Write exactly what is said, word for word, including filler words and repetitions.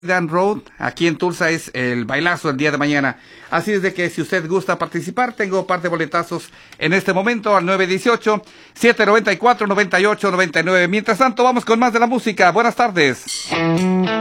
Dan Road, aquí en Tulsa, es el bailazo el día de mañana. Así es de que si usted gusta participar, tengo un par de boletazos en este momento al nueve uno ocho, siete nueve cuatro, nueve ocho nueve nueve. Mientras tanto, vamos con más de la música. Buenas tardes.